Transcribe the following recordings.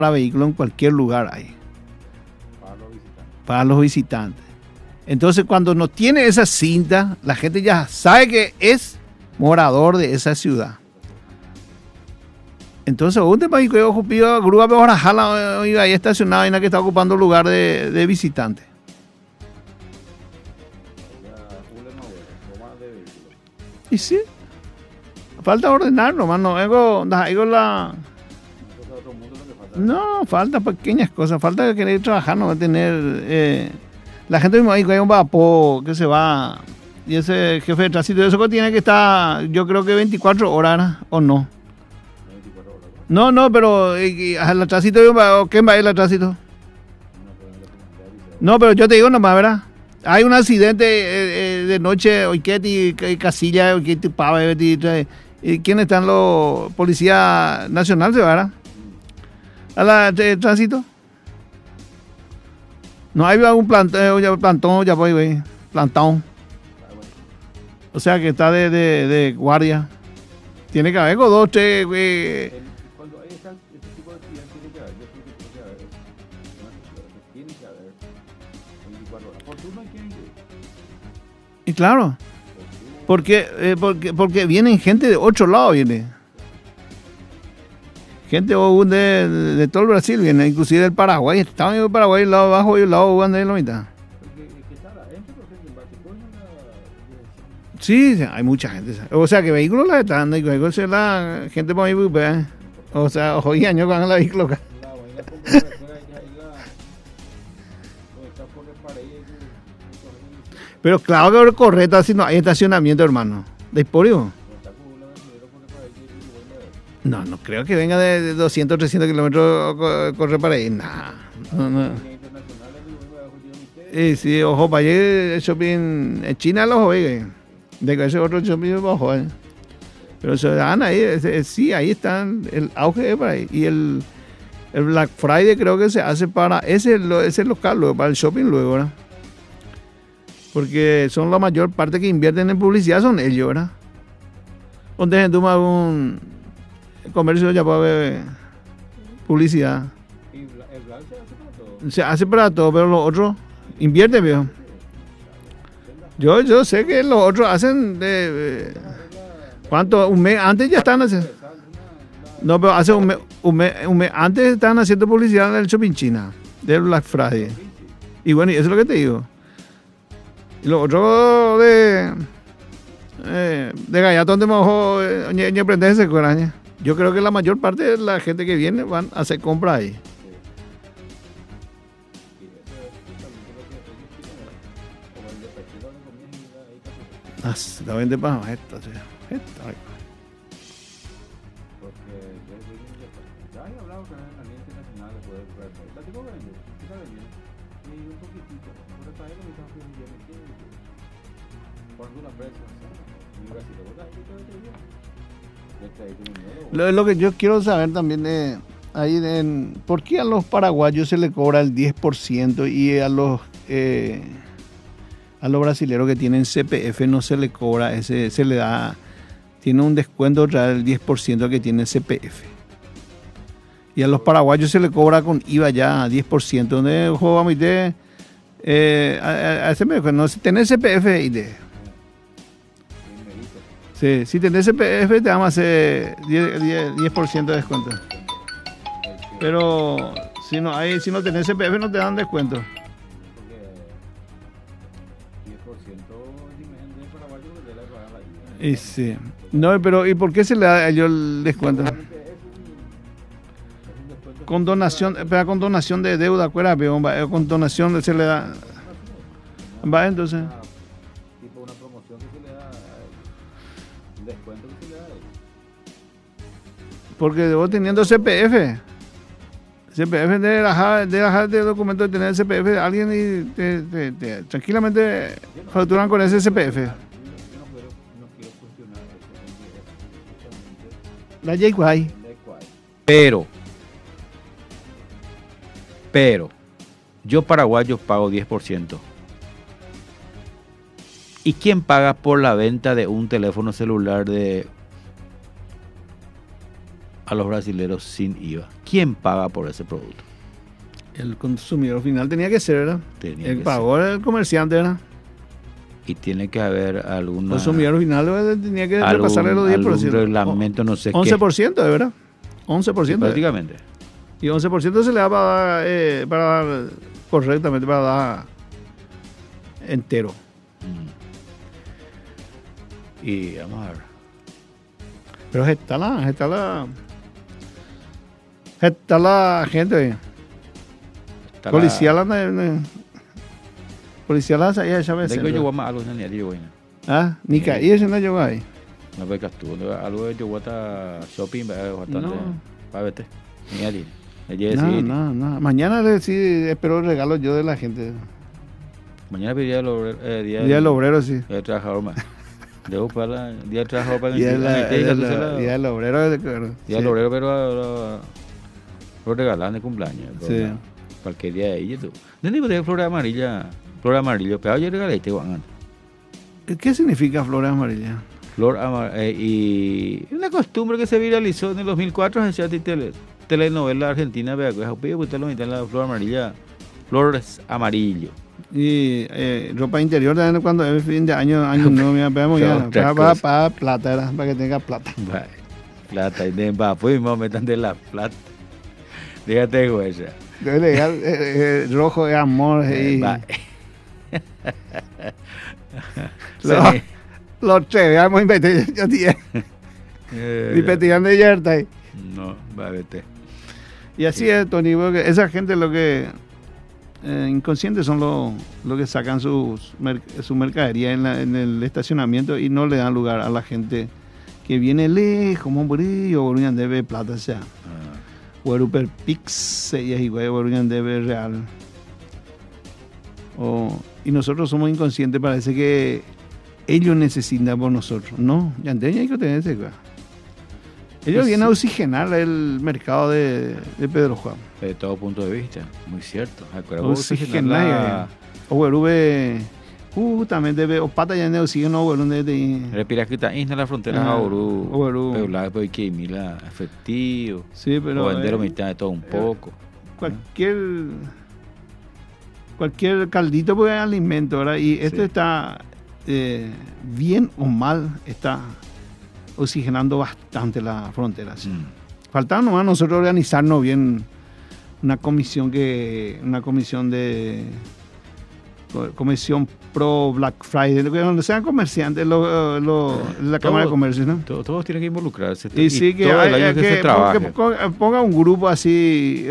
para vehículos en cualquier lugar hay. Para los visitantes. Entonces, cuando no tiene esa cinta, la gente ya sabe que es morador de esa ciudad. Entonces, un tema que ojo pido grúa mejor jala iba ahí estacionada en la que está ocupando lugar de visitante. Y sí, falta ordenar nomás, no no, falta pequeñas cosas, falta querer trabajar, no va a tener la gente mismo ahí que hay un vapor que se va y ese jefe de tránsito, eso que tiene que estar, yo creo que 24 horas o no. No, pero el tránsito, ¿quién va a ir al tránsito? No, pero yo te digo nomás, ¿verdad? Hay un accidente de noche, y Casilla, Pava, ¿quiénes están los policías nacionales, verdad? ¿A la tránsito? No hay algún plantón, ya voy, güey. Plantón. O sea que está de guardia. Tiene que haber con 2, 3, güey. Cuando hay este tipo de actividad tiene que haber, yo creo que tiene que haber, tiene que haber 24 horas. ¿Por qué no quieren ir? Y claro, porque vienen gente de otro lado, viene. Gente de todo el Brasil viene, inclusive del Paraguay. Estaban en el Paraguay, el lado abajo y el lado Uganda de la mitad. Sí, hay mucha gente. O sea, que vehículos la están dando y la gente por ahí, o sea, hoy años con la vehículo acá. Pero claro que correcta si no hay estacionamiento, hermano. ¿De Hiporio? No creo que venga de 200, 300 kilómetros correr para ahí. No. Sí, ojo, para allá el shopping en China los oye. De que ese otro shopping bajo. Pero se dan ahí, sí, ahí están, el auge es para ahí. Y el Black Friday creo que se hace para ese local, luego, para el shopping luego, ¿verdad? Porque son la mayor parte que invierten en publicidad, son ellos, ¿verdad? Donde tú más un comercio ya puede ver publicidad. ¿Y el Black se hace para todo? Se hace para todo, pero los otros invierten, viejo. Yo sé que los otros hacen ¿cuánto? Un mes antes ya están haciendo. No, pero hace un mes antes están haciendo publicidad del Shopping China, del Black Friday. Y bueno, y eso es lo que te digo. Y los otros de Gallatón de Mojo, ni aprenderse coraña. Yo creo que la mayor parte de la gente que viene van a hacer compras ahí. La vende para esta. Porque ya he hablado con la línea internacional de poder comprar. La tengo que vender, está vendiendo. Y un poquitito, por el país me están pidiendo cuando una presa, y Brasil, lo que yo quiero saber también ¿por qué a los paraguayos se le cobra el 10% y a los brasileños que tienen CPF no se le cobra se le da, tiene un descuento del 10% que tiene CPF? Y a los paraguayos se le cobra con IVA ya 10%, donde juega muy no tenés CPF y sí, si tenés CPF te vamos a hacer 10% de descuento. Pero si no tenés CPF no te dan descuento. Y sí. No, pero ¿y por qué se le da a ellos el descuento? Con donación de deuda, acuérdate, con donación se le da. Va, entonces. Tipo una promoción que se le da, un descuento que se le da. Porque vos teniendo CPF de dejar de documento de tener CPF de alguien y te tranquilamente facturan con ese CPF. No quiero cuestionar eso. La J-Quay. Pero, yo paraguayo pago 10%. ¿Y quién paga por la venta de un teléfono celular a los brasileños sin IVA? ¿quién paga por ese producto? El consumidor final tenía que ser, ¿verdad? Tenía El que pagó el comerciante, ¿verdad? Y tiene que haber El alguna consumidor final tenía que algún, repasarle los 10%. algún reglamento, no sé 11%, ¿de verdad? 11%. prácticamente. Y 11% se le da para dar correctamente, para dar entero. Y vamos a ver. Pero está la gente. Está Policía policía la ya me Tengo yo más algo en el día, bueno. Ah, ni caí ese no llegó ahí. No becas tú, algo de yo está shopping bastante. No. Para verte. Ni ali. No. Mañana sí espero el regalo yo de la gente. Mañana pediría el obrero, Día del obrero, sí. Día del trabajador más. Debo para el día del trabajador para Día del obrero. Día del obrero, pero lo regalan de cumpleaños. Sí. Cualquier día de ahí. ¿Dónde puede flor amarilla? Flor amarilla, pero yo regalé este Juan. ¿Qué significa flor amarilla? Flor amarilla. Y una costumbre que se viralizó en el 2004 en telenovela argentina, vea, que usted lo mete en la flor amarilla. Flores amarillo. Y ropa interior también cuando es fin de año nuevo, mira, para plata, era, para que tenga plata. Vale. Plata, y de pues me metan de la plata. Dígate, güey. Rojo es amor. Los tres, vamos a inventar. Yo dije. Repetiendo de yerta ahí. No, va a verte. Y así es, Tony, porque esa gente lo que inconscientes son los que sacan su mercadería en el estacionamiento y no le dan lugar a la gente que viene lejos, como brillo, o debe plata, o sea. O per pix, y es igual, o debe real. Y nosotros somos inconscientes, parece que ellos necesitan por nosotros. No, ya hay que tener ese. Ellos vienen a oxigenar el mercado de Pedro Juan. De todo punto de vista, muy cierto. Oxigenar. Justamente, o pata ya de oxígeno, o de. Respira que está en la frontera, pero la hay que mira efectivo. Sí, pero. O vender mitad de todo un poco. Cualquier caldito pues es alimento, ¿verdad? Y esto está, bien o mal, está oxigenando bastante la frontera. ¿Sí? Faltaba nomás nosotros organizarnos bien una comisión pro Black Friday, donde sean comerciantes, la Cámara de Comercio, ¿no? Todos tienen que involucrarse. Y sí, que todo el año que se trabaje. Ponga un grupo así,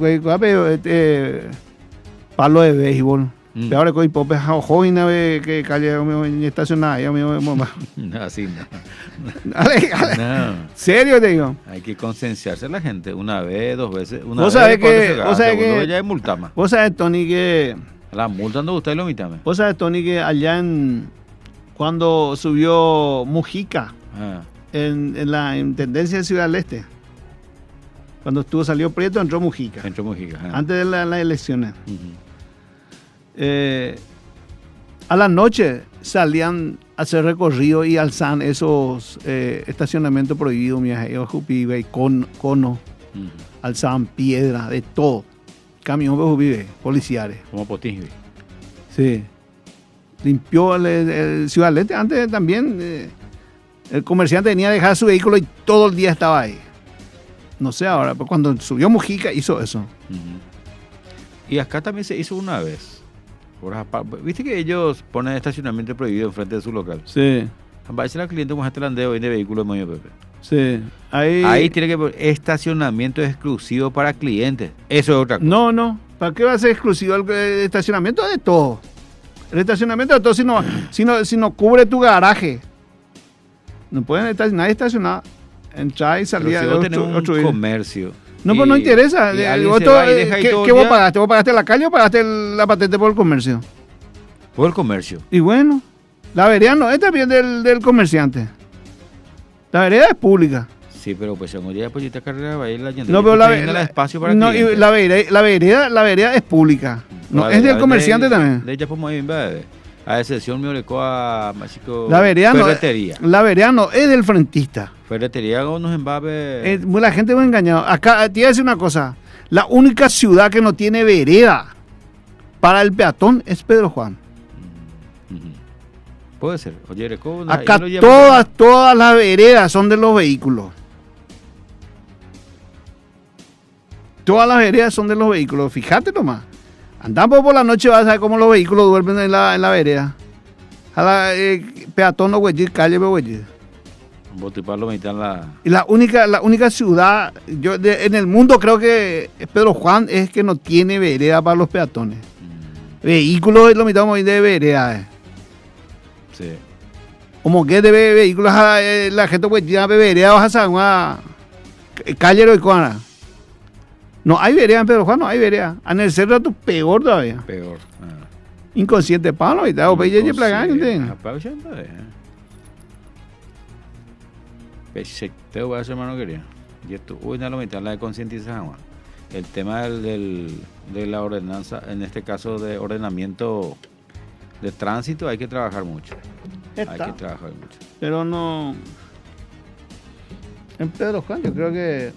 palo de béisbol. Pero ahora con popes joven que calle estacionada, No, así no. Dale. No. Serio te digo. Hay que concienciarse a la gente una vez, dos veces. Vos sabés que ya es multa más. Vos sabés, Tony, que la multa no gusta y lo mitad. Vos sabés, Tony, que allá cuando subió Mujica en la intendencia de Ciudad del Este, cuando salió Prieto, entró Mujica. Antes de las elecciones. A la noche salían a hacer recorrido y alzan esos estacionamientos prohibidos, y cono, alzaban piedra, de todo. Camión policiales. Como Potín. Sí. Limpió el Ciudad del Este. Antes también el comerciante venía a dejar su vehículo y todo el día estaba ahí. No sé ahora, pero cuando subió Mujica hizo eso. Y acá también se hizo una vez. ¿Viste que ellos ponen estacionamiento prohibido enfrente de su local? Sí. Aparece la cliente con este landeo de vehículo de Moño Pepe. Sí. Ahí tiene que poner estacionamiento exclusivo para clientes. Eso es otra cosa. No. ¿Para qué va a ser exclusivo el estacionamiento de todo? El estacionamiento de todo si no cubre tu garaje. No pueden nadie estacionar. Entrar y salir de otro comercio. No, pues no interesa. ¿Qué vos pagaste? ¿Vos pagaste la calle o pagaste la patente por el comercio? Por el comercio. Y bueno, la vereda no es también del comerciante. La vereda es pública. Sí, pero pues según día pues esta carrera va a ir la gente. No, pero espacio para no, y la vereda es pública. No, es del comerciante también. De ella podemos ir a excepción mío le coa mágico. La vereda no es del frentista. Ferretería con unos Mbappé. La gente muy engañada. Acá te iba a decir una cosa. La única ciudad que no tiene vereda para el peatón es Pedro Juan. Puede ser. Oye, acá todas las veredas son de los vehículos. Todas las veredas son de los vehículos. Fíjate nomás. Andamos por la noche, vas a ver cómo los vehículos duermen en la vereda. A la peatón no güey, calle güey. Y la única ciudad en el mundo creo que Pedro Juan es que no tiene vereda para los peatones. Vehículos es lo mitad de vereda. Sí. Como que de vehículos la gente pues ya vereda vas a una calle y cuana. No hay vereda en Pedro Juan, no hay vereda. En el cerro es peor todavía. Peor. Inconsciente palo y tal, o peje de plagar, ¿entiendes? Te voy a hacer hermano querido. Y esto, hoy no lo metan la de concientización. El tema de la ordenanza, en este caso de ordenamiento de tránsito, hay que trabajar mucho. Hay que trabajar mucho. Pero no. En Pedro Juan, yo creo que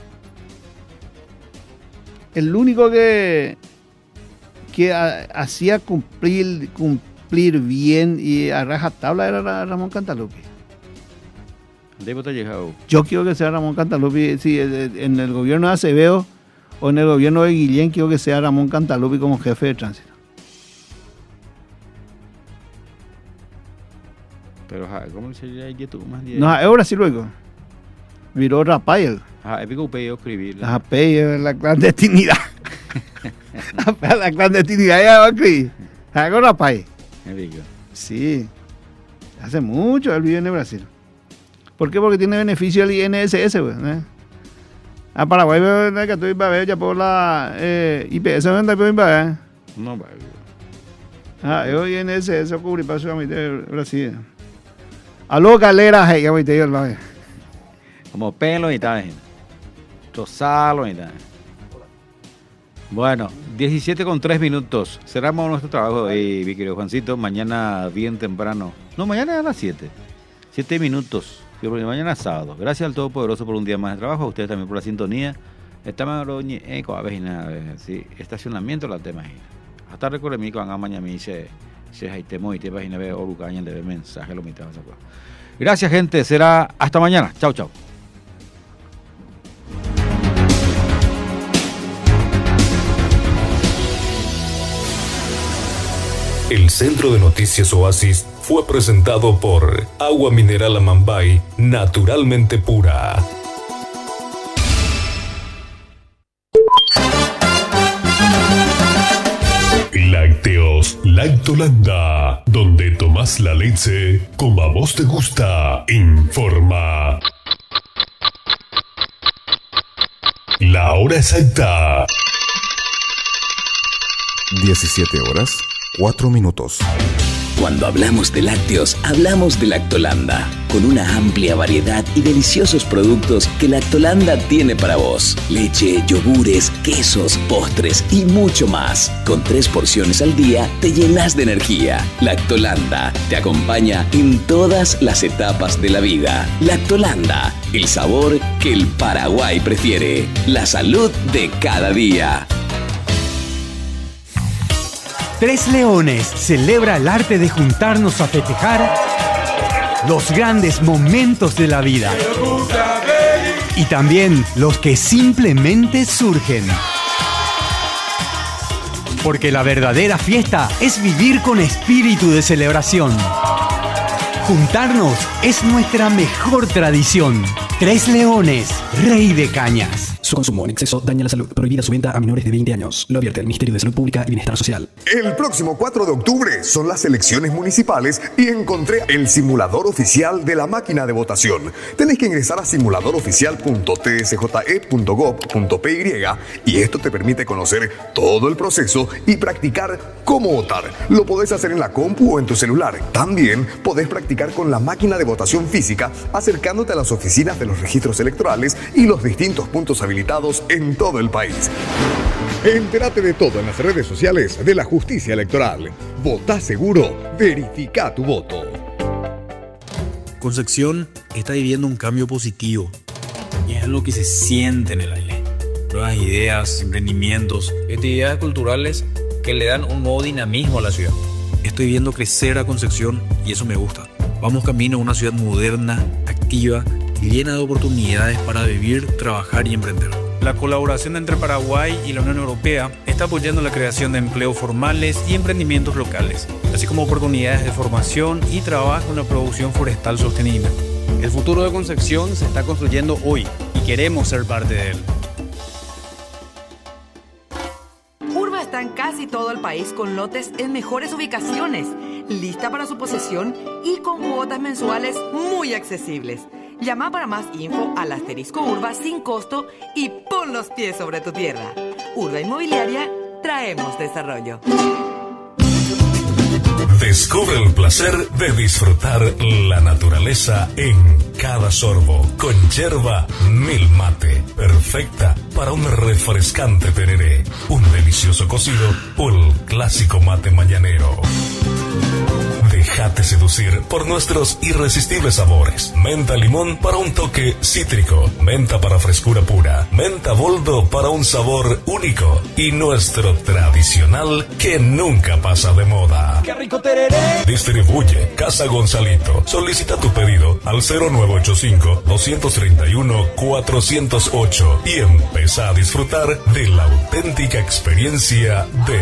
el único que hacía cumplir bien y a rajatabla era Ramón Cantalupi. Yo quiero que sea Ramón Cantalupi, si en el gobierno de Acevedo o en el gobierno de Guillén, quiero que sea Ramón Cantalupi como jefe de tránsito. Pero, ¿cómo sería YouTube más bien? No, es Brasil luego. Viró Rapayel. Épico pedido escribir. La clandestinidad. La clandestinidad ya va a escribir. Hago Rapayel. Sí. Hace mucho él vive en Brasil. ¿Por qué? Porque tiene beneficio el INSS, güey. A Paraguay, que estoy para ver ya por la IPS, ¿no está para ver? No, va. Yo INSS cubrí para su de Brasil. Aló, galera, hey, ya voy a ir al lado. Como pelo y tal. Trozalo y tal. Bueno, 17:03. Cerramos nuestro trabajo hoy, mi querido Juancito. Mañana bien temprano. No, mañana a las 7. 7 minutos. Porque mañana es sábado. Gracias al Todopoderoso por un día más de trabajo. A ustedes también por la sintonía. Estamos estacionamiento la tema. Hasta recuerden mi cuando mañana me dice hay temo y te página ve orucaña de mensaje lo mitad. Gracias, gente. Será hasta mañana. Chau, chau. El Centro de Noticias Oasis fue presentado por Agua Mineral Amambay, naturalmente pura. Lácteos Lactolanda, donde tomás la leche como a vos te gusta. Informa. La hora exacta. 17:04. Cuando hablamos de lácteos, hablamos de Lactolanda, con una amplia variedad y deliciosos productos que Lactolanda tiene para vos. Leche, yogures, quesos, postres y mucho más. Con 3 porciones al día te llenas de energía. Lactolanda te acompaña en todas las etapas de la vida. Lactolanda, el sabor que el Paraguay prefiere. La salud de cada día. Tres Leones celebra el arte de juntarnos a festejar los grandes momentos de la vida y también los que simplemente surgen. Porque la verdadera fiesta es vivir con espíritu de celebración. Juntarnos es nuestra mejor tradición. Tres Leones, Rey de Cañas. Su consumo en exceso daña la salud. Prohibida su venta a menores de 20 años. Lo advierte el Ministerio de Salud Pública y Bienestar Social. El próximo 4 de octubre son las elecciones municipales y encontré el simulador oficial de la máquina de votación. Tenés que ingresar a simuladoroficial.tsje.gov.py y esto te permite conocer todo el proceso y practicar cómo votar. Lo podés hacer en la compu o en tu celular. También podés practicar con la máquina de votación física acercándote a las oficinas de los registros electorales y los distintos puntos habilitados en todo el país. Entérate de todo en las redes sociales de la Justicia Electoral. Votá seguro, verifica tu voto. Concepción está viviendo un cambio positivo y es algo que se siente en el aire. Nuevas ideas, emprendimientos, actividades culturales que le dan un nuevo dinamismo a la ciudad. Estoy viendo crecer a Concepción y eso me gusta. Vamos camino a una ciudad moderna, activa y llena de oportunidades para vivir, trabajar y emprender. La colaboración entre Paraguay y la Unión Europea está apoyando la creación de empleos formales y emprendimientos locales, así como oportunidades de formación y trabajo en la producción forestal sostenible. El futuro de Concepción se está construyendo hoy y queremos ser parte de él. Urba está en casi todo el país con lotes en mejores ubicaciones, lista para su posesión y con cuotas mensuales muy accesibles. Llama para más info al asterisco Urba sin costo y pon los pies sobre tu tierra. Urba Inmobiliaria, traemos desarrollo. Descubre el placer de disfrutar la naturaleza en cada sorbo con yerba Mil Mate, perfecta para un refrescante tereré, un delicioso cocido o el clásico mate mañanero. Déjate seducir por nuestros irresistibles sabores. Menta limón para un toque cítrico, menta para frescura pura, menta boldo para un sabor único y nuestro tradicional que nunca pasa de moda. ¡Qué rico tereré! Distribuye Casa Gonzalito. Solicita tu pedido al 0985-231-408 y empieza a disfrutar de la auténtica experiencia de